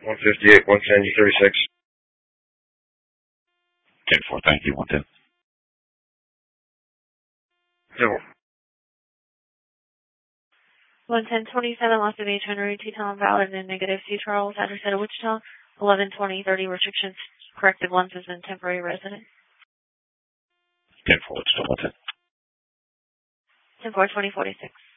158, 110, U36. 10-4, thank you, 110. No. 110-27, loss of H. Henry, Teton, valid and negative. C. Charles, address at Wichita, 11-20-30, restrictions, corrected once has been temporary resident. 10-4, Wichita, 110. 10-4, 2046.